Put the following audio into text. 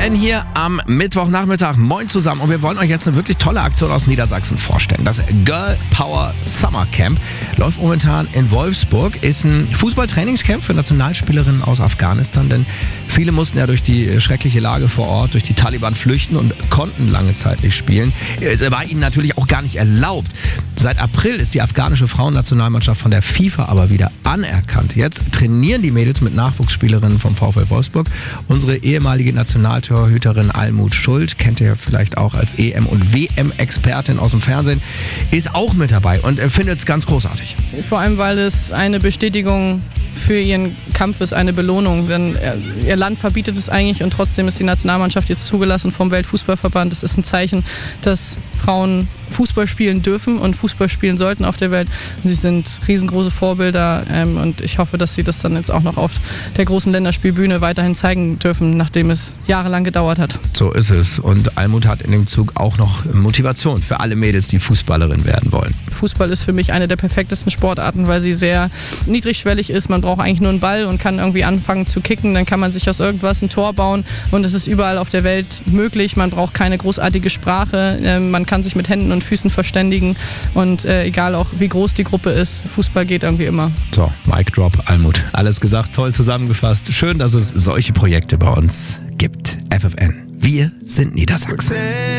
FFN hier am Mittwochnachmittag. Moin zusammen. Und wir wollen euch jetzt eine wirklich tolle Aktion aus Niedersachsen vorstellen. Das Girl Power Summer Camp läuft momentan in Wolfsburg. Ist ein Fußballtrainingscamp für Nationalspielerinnen aus Afghanistan. Denn viele mussten ja durch die schreckliche Lage vor Ort, durch die Taliban flüchten und konnten lange Zeit nicht spielen. Es war ihnen natürlich auch gar nicht erlaubt. Seit April ist die afghanische Frauennationalmannschaft von der FIFA aber wieder anerkannt. Jetzt trainieren die Mädels mit Nachwuchsspielerinnen vom VfL Wolfsburg. Unsere ehemalige Nationaltorhüterin Almut Schuld, kennt ihr vielleicht auch als EM- und WM-Expertin aus dem Fernsehen, ist auch mit dabei und findet es ganz großartig. Vor allem, weil es eine Bestätigung für ihren Kampf ist, eine Belohnung. Denn ihr Land verbietet es eigentlich und trotzdem ist die Nationalmannschaft jetzt zugelassen vom Weltfußballverband. Es ist ein Zeichen, dass Frauen Fußball spielen dürfen und Fußball spielen sollten auf der Welt. Sie sind riesengroße Vorbilder und ich hoffe, dass sie das dann jetzt auch noch auf der großen Länderspielbühne weiterhin zeigen dürfen, nachdem es jahrelang gedauert hat. So ist es. Und Almut hat in dem Zug auch noch Motivation für alle Mädels, die Fußballerin werden wollen. Fußball ist für mich eine der perfektesten Sportarten, weil sie sehr niedrigschwellig ist. Man braucht eigentlich nur einen Ball und kann irgendwie anfangen zu kicken. Dann kann man sich aus irgendwas ein Tor bauen und es ist überall auf der Welt möglich. Man braucht keine großartige Sprache. Man kann sich mit Händen und Füßen verständigen und egal auch wie groß die Gruppe ist, Fußball geht irgendwie immer. So, Mic Drop, Almut. Alles gesagt, toll zusammengefasst. Schön, dass es solche Projekte bei uns gibt. FFN. Wir sind Niedersachsen.